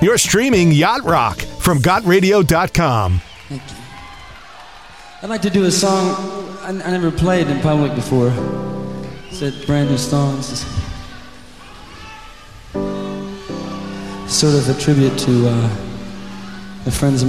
You're streaming Yacht Rock from GotRadio.com. Thank you. I'd like to do a song I never played in public before. It's a brand new song. This is sort of a tribute to the friends of